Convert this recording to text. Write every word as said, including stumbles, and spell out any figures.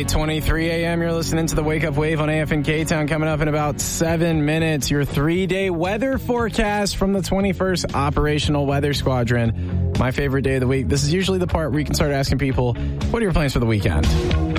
eight twenty-three a.m. You're listening to the Wake Up Wave on A F N K-Town. Coming up in about seven minutes, your three-day weather forecast from the twenty-first Operational Weather Squadron. My favorite day of the week. This is usually the part where you can start asking people, what are your plans for the weekend?